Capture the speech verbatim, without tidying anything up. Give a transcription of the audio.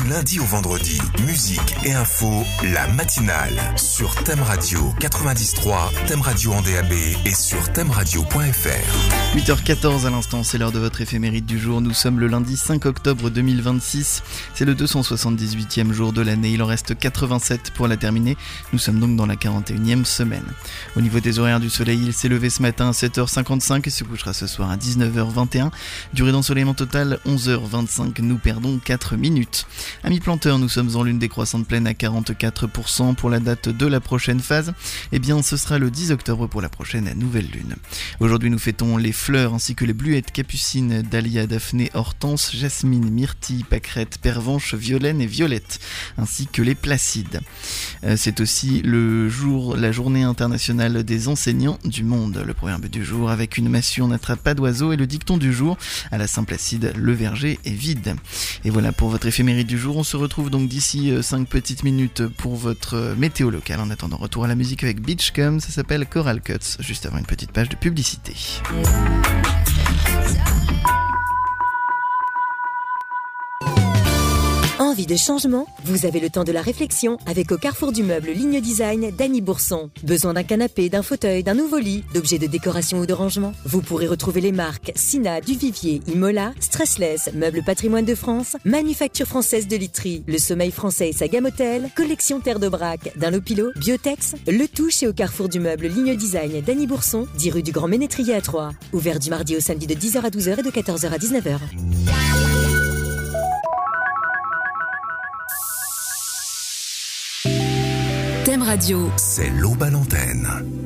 lundi au vendredi, musique et info, la matinale sur Thème Radio quatre-vingt-dix trois, Thème Radio en D A B et sur thème radio point f r. huit heures quatorze à l'instant, c'est l'heure de votre éphéméride du jour. Nous sommes le lundi cinq octobre deux mille vingt-six. C'est le deux cent soixante-dix-huitième jour de l'année. Il en reste quatre-vingt-sept pour la terminer. Nous sommes donc dans la quarante et unième semaine. Au niveau des horaires du soleil, il s'est levé ce matin à sept heures cinquante-cinq et se couchera ce soir à dix-neuf heures vingt et un. Durée d'ensoleillement totale onze heures vingt-cinq. Nous perdons quatre minutes. Amis planteurs, nous sommes en lune décroissante pleine à quarante-quatre pour cent pour la date de la prochaine phase. Eh bien, ce sera le dix octobre pour la prochaine nouvelle lune. Aujourd'hui, nous fêtons les fleurs ainsi que les bluettes, capucines, dahlia, daphné, hortense, jasmine, myrtille, pâquerette, pervenche, violaine et violette, ainsi que les placides. Euh, c'est aussi le jour, la journée internationale des enseignants du monde. Le proverbe du jour, avec une massue on n'attrape pas d'oiseau, et le dicton du jour, à la Saint-Placide, le verger est vide. Et voilà pour votre éphéméride du jour. On se retrouve donc d'ici cinq petites minutes pour votre météo locale. En attendant, retour à la musique avec Beachcombe, ça s'appelle Coral Cuts, juste avant une petite page de publicité. Envie de changement? Vous avez le temps de la réflexion avec au Carrefour du Meuble Ligne Design d'Annie Bourson. Besoin d'un canapé, d'un fauteuil, d'un nouveau lit, d'objets de décoration ou de rangement? Vous pourrez retrouver les marques Sina, Duvivier, Imola, Stressless, Meubles Patrimoine de France, Manufacture Française de Literie, Le Sommeil Français et sa gamme hôtel, Collection Terre de Braque, Dunlopilo, Biotex, le tout chez au Carrefour du Meuble Ligne Design d'Annie Bourson, dix rue du Grand Ménétrier à Troyes. Ouvert du mardi au samedi de dix heures à douze heures et de quatorze heures à dix-neuf heures. Thème Radio, c'est l'aube à l'antenne.